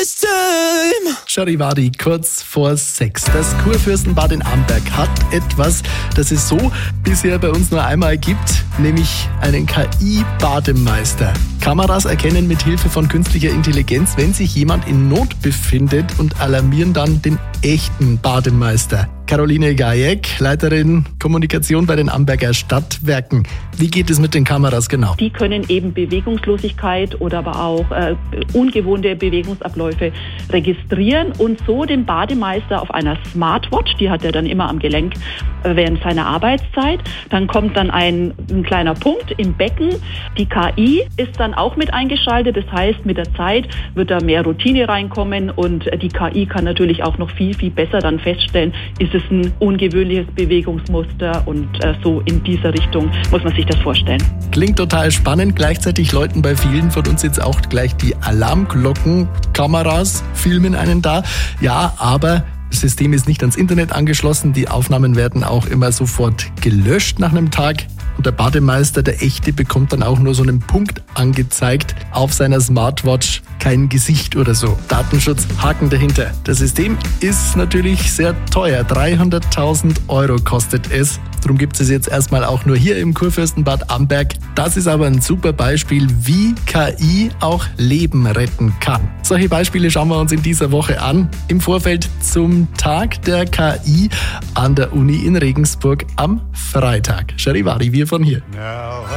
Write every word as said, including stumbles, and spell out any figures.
this time. Charivari, kurz vor sechs. Das Kurfürstenbad in Amberg hat etwas, das es so bisher bei uns nur einmal gibt, nämlich einen K I-Bademeister. Kameras erkennen mit Hilfe von künstlicher Intelligenz, wenn sich jemand in Not befindet und alarmieren dann den echten Bademeister. Caroline Gajek, Leiterin Kommunikation bei den Amberger Stadtwerken. Wie geht es mit den Kameras genau? Die können eben Bewegungslosigkeit oder aber auch äh, ungewohnte Bewegungsabläufe registrieren und so den Bademeister auf einer Smartwatch, die hat er dann immer am Gelenk äh, während seiner Arbeitszeit. Dann kommt dann ein, ein kleiner Punkt im Becken. Die K I ist dann auch mit eingeschaltet. Das heißt, mit der Zeit wird da mehr Routine reinkommen und die K I kann natürlich auch noch viel, viel besser dann feststellen, ist es ein ungewöhnliches Bewegungsmuster und äh, so in dieser Richtung muss man sich das vorstellen. Klingt total spannend. Gleichzeitig läuten bei vielen von uns jetzt auch gleich die Alarmglocken. Kameras filmen einen da. Ja, aber das System ist nicht ans Internet angeschlossen. Die Aufnahmen werden auch immer sofort gelöscht nach einem Tag. Und der Bademeister, der echte, bekommt dann auch nur so einen Punkt angezeigt auf seiner Smartwatch. Kein Gesicht oder so. Datenschutz, Haken dahinter. Das System ist natürlich sehr teuer. dreihunderttausend Euro kostet es. Darum gibt es jetzt erstmal auch nur hier im Kurfürstenbad Amberg. Das ist aber ein super Beispiel, wie K I auch Leben retten kann. Solche Beispiele schauen wir uns in dieser Woche an. Im Vorfeld zum Tag der K I an der Uni in Regensburg am Freitag. Charivari, wir von hier.